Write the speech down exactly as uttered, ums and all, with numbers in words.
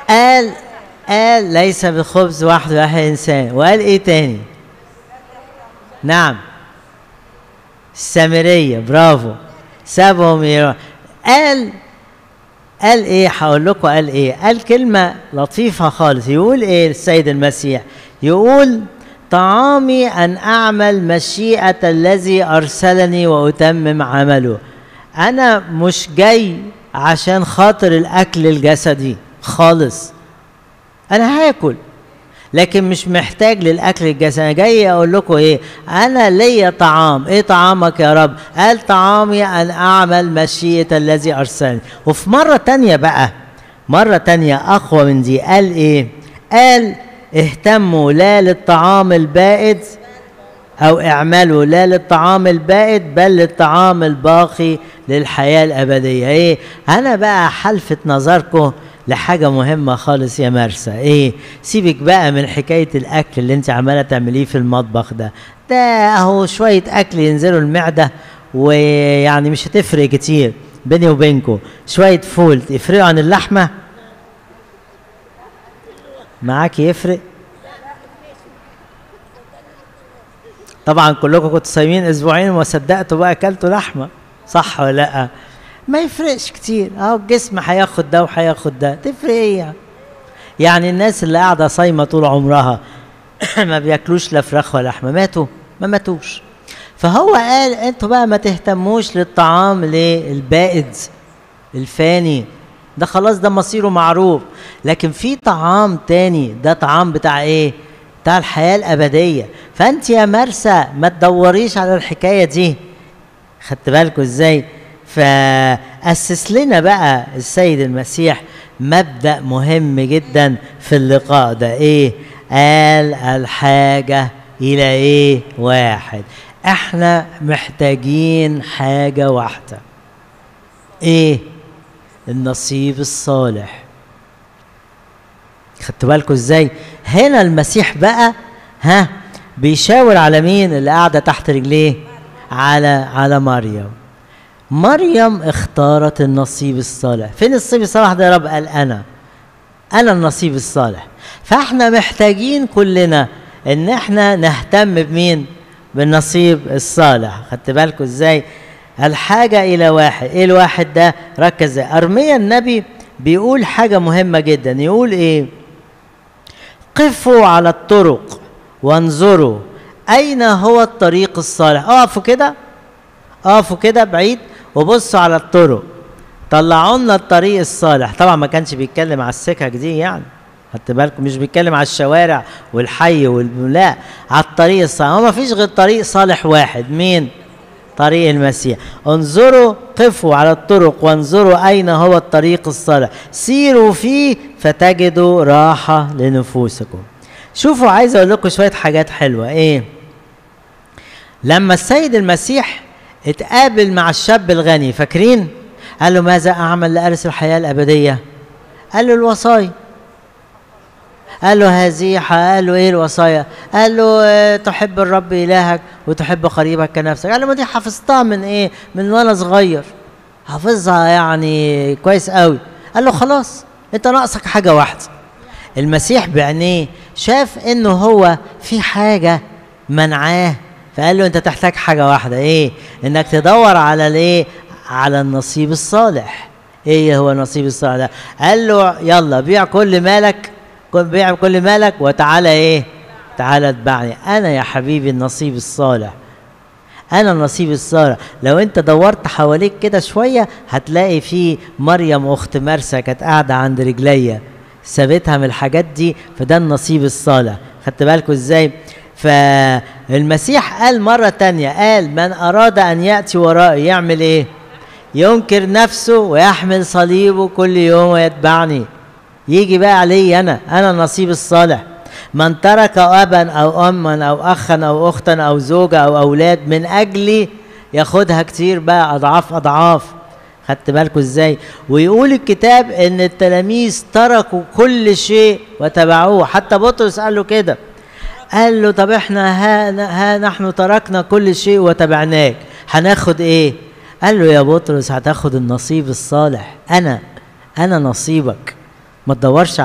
قال قال ليس بالخبز وحده يحيى الانسان، وقال ايه تاني؟ نعم السامريه، برافو، سابهم يروح. قال قال ايه؟ هقول لكم قال ايه. قال كلمه لطيفه خالص. يقول ايه السيد المسيح؟ يقول طعامي ان اعمل مشيئه الذي ارسلني واتمم عمله. انا مش جاي عشان خاطر الاكل الجسدي خالص، انا هاكل لكن مش محتاج للاكل الجسدي. انا جاي اقول لكم ايه؟ انا ليا طعام. ايه طعامك يا رب؟ قال طعامي ان اعمل مشيئة الذي ارسلني. وفي مرة تانية بقى، مرة تانية اقوى من دي، قال ايه؟ قال اهتموا لا للطعام البائد او اعملوا لا للطعام البائد بل للطعام الباقي للحياة الابدية. ايه؟ انا بقى حلفت نظركم لحاجة مهمة خالص يا مرسى. ايه؟ سيبك بقى من حكاية الاكل اللي انت عمالة تعمليه في المطبخ ده، ده اهو شوية اكل ينزلوا المعدة ويعني مش هتفرق كتير بيني وبينكم. شوية فول يفرقوا عن اللحمة؟ معاك يفرق؟ طبعا كلكم كنتوا صايمين اسبوعين وما صدقتوا بقى اكلتوا لحمة، صح ولا لا؟ ما يفرقش كتير، اهو الجسم هياخد ده وهياخد ده، تفرق ايه يعني؟ يعني الناس اللي قاعده صايمه طول عمرها ما بياكلوش لا فراخ ولا لحمه، ماتوا؟ ما ماتوش. فهو قال انتوا بقى ما تهتموش للطعام البائد الفاني ده، خلاص ده مصيره معروف. لكن في طعام تاني، ده طعام بتاع ايه؟ بتاع الحياه الابديه. فانت يا مرسى ما تدوريش على الحكايه دي. خدت بالكوا ازاي؟ فأسس لنا بقى السيد المسيح مبدأ مهم جدا في اللقاء ده. ايه؟ قال الحاجة الى ايه؟ واحد. احنا محتاجين حاجة واحدة. ايه؟ النصيب الصالح. خدتوا بالكوا ازاي؟ هنا المسيح بقى ها بيشاور على مين اللي قاعدة تحت رجليه؟ على على مريم. مريم اختارت النصيب الصالح. فين النصيب الصالح ده يا رب؟ قال انا انا النصيب الصالح. فاحنا محتاجين كلنا ان احنا نهتم بمين؟ بالنصيب الصالح. خدت بالكم ازاي؟ الحاجة الى واحد. ايه الواحد ده؟ ركز. ارميا النبي بيقول حاجة مهمة جدا. يقول ايه؟ قفوا على الطرق وانظروا اين هو الطريق الصالح. اقفوا كده، اقفوا كده بعيد وبصوا على الطرق، طلعوا لنا الطريق الصالح. طبعا ما كانش بيتكلم على السكك دي يعني، خدت بالكم؟ مش بيتكلم على الشوارع والحي وال... لا، على الطريق الصالح. هو ما فيش غير طريق صالح واحد. مين؟ طريق المسيح. انظروا، قفوا على الطرق وانظروا اين هو الطريق الصالح، سيروا فيه فتجدوا راحة لنفوسكم. شوفوا، عايز اقول لكم شوية حاجات حلوة. ايه؟ لما السيد المسيح اتقابل مع الشاب الغني، فاكرين؟ قال له ماذا اعمل لارث الحياه الابديه؟ قال له الوصايا. قال له هذه. قال له ايه الوصايا؟ قال له اه تحب الرب الهك وتحب قريبك كنفسك. قال له ما دي حفظتها من ايه؟ من وانا صغير، حافظها يعني كويس قوي. قال له خلاص انت ناقصك حاجه واحده. المسيح بعينيه شاف انه هو في حاجه منعاه، فقال له انت تحتاج حاجه واحده. ايه؟ انك تدور على الايه؟ على النصيب الصالح. ايه هو النصيب الصالح ده؟ قال له يلا بيع كل مالك، بيع كل مالك وتعالى ايه؟ تعالى اتبعني. انا يا حبيبي النصيب الصالح، انا النصيب الصالح. لو انت دورت حواليك كده شويه هتلاقي في مريم اخت مرسى كانت قاعده عند رجليا، سابتها من الحاجات دي، فده النصيب الصالح. خدت بالكوا ازاي؟ فالمسيح قال مرة تانية، قال من أراد أن يأتي ورائي يعمل إيه؟ ينكر نفسه ويحمل صليبه كل يوم ويتبعني. يجي بقى علي أنا، أنا النصيب الصالح. من ترك أبا أو أما أو أخا أو أختا أو زوجة أو أولاد من أجلي ياخدها كتير بقى، أضعاف أضعاف. خدت بالكوا إزاي؟ ويقول الكتاب إن التلاميذ تركوا كل شيء وتبعوه. حتى بطرس قال له كده، قال له طب احنا ها, ها نحن تركنا كل شيء وتبعناك، هناخد ايه؟ قال له يا بطرس هتاخد النصيب الصالح. انا انا نصيبك، ما تدورش